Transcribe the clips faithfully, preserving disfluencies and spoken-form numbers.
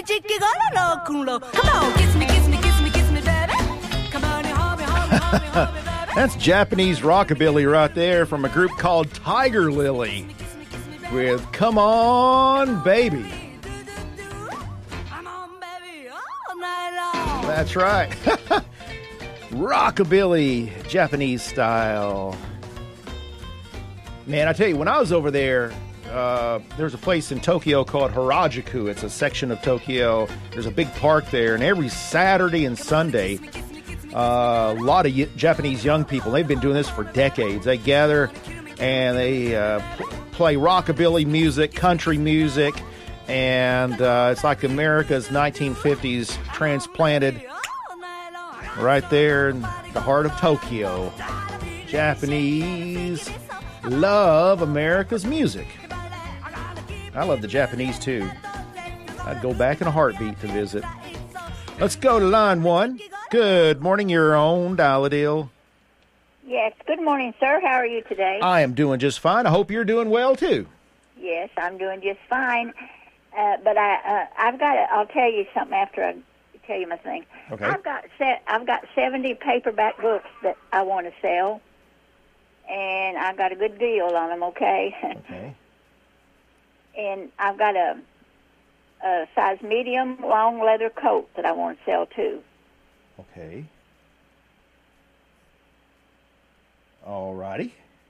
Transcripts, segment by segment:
kiss me, kiss me, kiss me, kiss me, baby. Come on, hobby, hobby, hobby, hobby, baby. That's Japanese rockabilly right there from a group called Tiger Lily with Come On, Baby. Come on, baby, all night long. That's right. Rockabilly, Japanese style. Man, I tell you, when I was over there, uh, there's a place in Tokyo called Harajuku. It's a section of Tokyo. There's a big park there, and every Saturday and Sunday, Uh, a lot of y- Japanese young people, they've been doing this for decades. They gather and they uh, pl- play rockabilly music, country music, and uh, it's like America's nineteen fifties transplanted right there in the heart of Tokyo. Japanese love America's music. I love the Japanese too. I'd go back in a heartbeat to visit. Let's go to line one. Good morning, your own Dial-A-Deal. Yes, good morning, sir. How are you today? I am doing just fine. I hope you're doing well, too. Yes, I'm doing just fine. Uh, but I, uh, I've got. To, I'll tell you something after I tell you my thing. Okay. I've got. Se- I've got seventy paperback books that I want to sell, and I got a good deal on them. Okay. Okay. And I've got a, a size medium long leather coat that I want to sell too. Okay. All righty.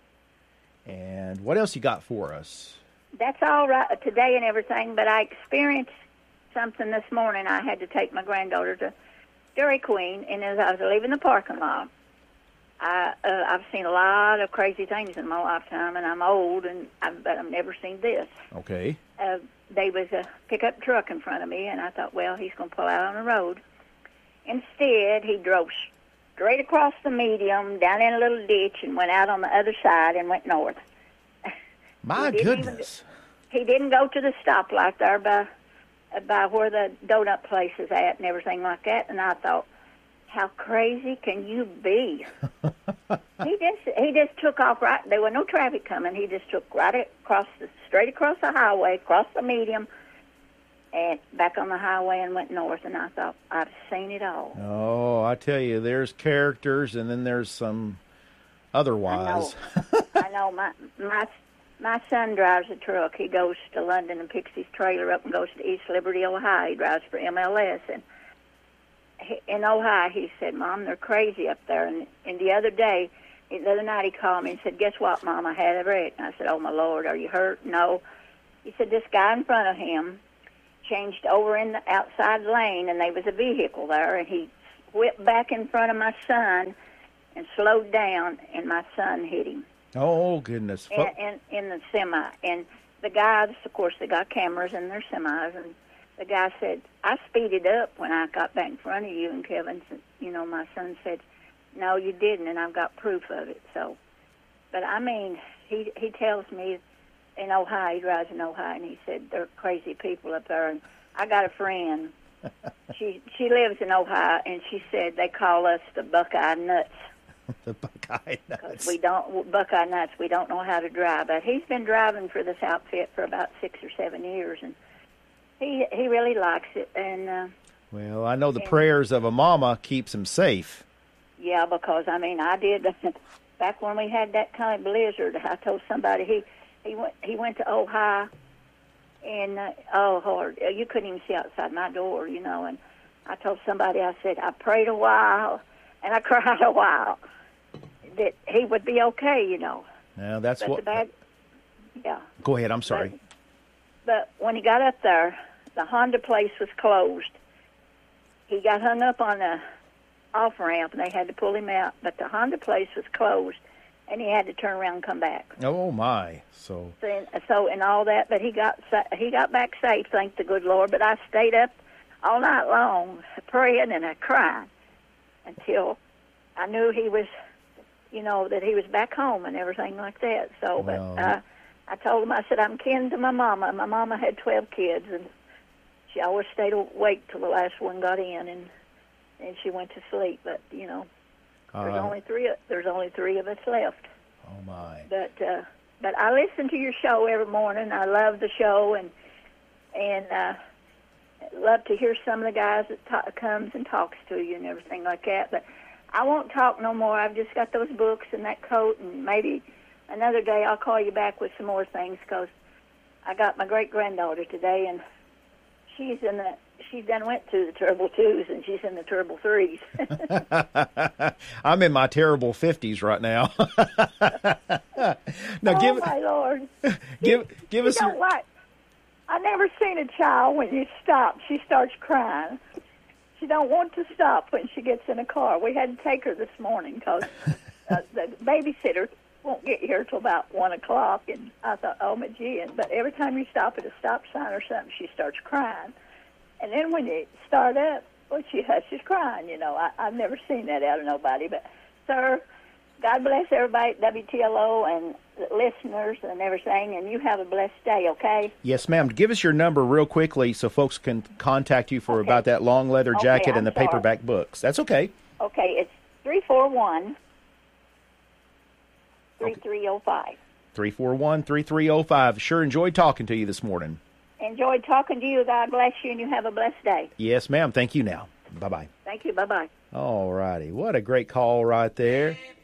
And what else you got for us? That's all right today and everything, but I experienced something this morning. I had to take my granddaughter to Dairy Queen, and as I was leaving the parking lot, I, uh, I've seen a lot of crazy things in my lifetime, and I'm old, and I've, but I've never seen this. Okay. Uh, there was a pickup truck in front of me, and I thought, well, he's going to pull out on the road. Instead, he drove straight across the medium, down in a little ditch, and went out on the other side and went north. My He didn't goodness. Even, he didn't go to the stoplight there by by where the donut place is at and everything like that. And I thought, how crazy can you be? he just he just took off right. There was no traffic coming. He just took right across the straight across the highway, across the medium, and back on the highway and went north. And I thought, I've seen it all. Oh, I tell you, there's characters, and then there's some otherwise. I know. I know. My my my son drives a truck. He goes to London and picks his trailer up and goes to East Liberty, Ohio. He drives for M L S. And he, in Ohio, he said, Mom, they're crazy up there. And, and the other day, the other night he called me and said, guess what, Mom, I had a wreck. And I said, oh, my Lord, are you hurt? No. He said, this guy in front of him changed over in the outside lane, and there was a vehicle there, and he whipped back in front of my son and slowed down, and my son hit him. Oh, goodness. In, in, in the semi. And the guys, of course, they got cameras in their semis, and the guy said, I speeded up when I got back in front of you, and Kevin said, you know, my son said, no, you didn't, and I've got proof of it. So, but I mean, he he tells me in Ohio, he drives in Ohio, and he said, they're crazy people up there. And I got a friend, she she lives in Ohio, and she said they call us the Buckeye Nuts. The Buckeye Nuts. We don't Buckeye Nuts. We don't know how to drive, but he's been driving for this outfit for about six or seven years, and he he really likes it. And uh, well, I know the and, prayers of a mama keeps him safe. Yeah, because I mean, I did back when we had that kind of blizzard. I told somebody he he went he went to Ohio, and uh, oh Lord, you couldn't even see outside my door, you know. And I told somebody, I said, I prayed a while and I cried a while that he would be okay, you know. Now that's but what. The bad, yeah. Go ahead. I'm sorry. But, but when he got up there, the Honda place was closed. He got hung up on the off ramp, and they had to pull him out. But the Honda place was closed, and he had to turn around and come back. Oh my! So. So, and, so and all that, but he got he got back safe, thank the good Lord. But I stayed up all night long praying and I cried until I knew he was, you know, that he was back home and everything like that. So, well, but uh, I told him, I said, I'm kin to my mama. My mama had twelve kids, and she always stayed awake till the last one got in, and and she went to sleep. But you know, there's uh, only three. There's only three of us left. Oh my! But uh, but I listen to your show every morning. I love the show, and and uh, love to hear some of the guys that ta- comes and talks to you and everything like that. But I won't talk no more. I've just got those books and that coat, and maybe another day I'll call you back with some more things, because I got my great-granddaughter today, and she's in the, she done went through the terrible twos, and she's in the terrible threes. I'm in my terrible fifties right now. Now, oh, give, my Lord. give, give You us know your... what? I never seen a child, when you stop, she starts crying. She don't want to stop when she gets in a car. We had to take her this morning because uh, the babysitter won't get here till about one o'clock, and I thought, oh my gee! And, but every time you stop at a stop sign or something, she starts crying. And then when you start up, well, she hushes crying. You know, I, I've never seen that out of nobody. But, sir, God bless everybody at W T L O and the listeners and everything, and you have a blessed day, okay? Yes, ma'am. Give us your number real quickly so folks can contact you for Okay. about that long leather Okay, jacket I'm and the sorry. paperback books. That's okay. Okay, it's three four one, three three zero five. three four one, three three zero five. Sure enjoyed talking to you this morning. Enjoyed talking to you. God bless you, and you have a blessed day. Yes, ma'am. Thank you now. Bye-bye. Thank you. Bye-bye. All righty. What a great call right there.